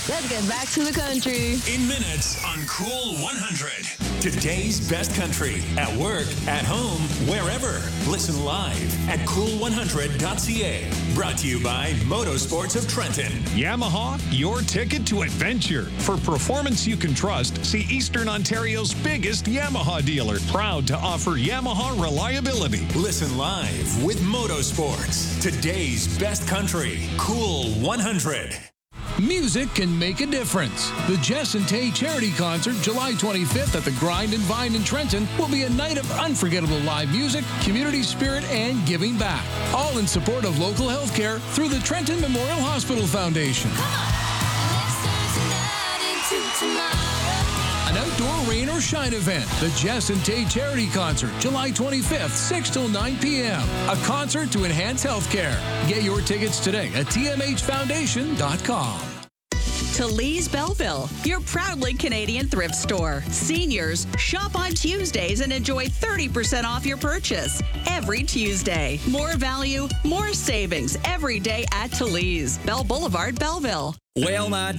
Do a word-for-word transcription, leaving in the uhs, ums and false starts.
Let's get back to the country. In minutes on Cool one hundred. Today's best country. At work, at home, wherever. Listen live at cool one hundred dot c a. Brought to you by Motorsports of Trenton. Yamaha, your ticket to adventure. For performance you can trust, see Eastern Ontario's biggest Yamaha dealer. Proud to offer Yamaha reliability. Listen live with Motorsports. Today's best country. Cool one hundred. Music can make a difference. The Jess and Tay Charity Concert, July twenty-fifth at the Grind and Vine in Trenton, will be a night of unforgettable live music, community spirit, and giving back. All in support of local health care through the Trenton Memorial Hospital Foundation. An outdoor rain or shine event. The Jess and Tay Charity Concert, July twenty-fifth, six till nine p.m. A concert to enhance healthcare. Get your tickets today at t m h foundation dot com. To Lee's Belleville, your proudly Canadian thrift store. Seniors, shop on Tuesdays and enjoy thirty percent off your purchase every Tuesday. More value, more savings every day at Lee's. Bell Boulevard, Belleville. Well, not